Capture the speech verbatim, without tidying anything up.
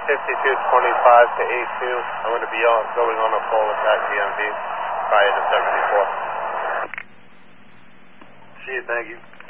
fifty-two twenty-five to eight two. I'm going to be on, going on a full attack D M V prior to seventy-four. See you, thank you.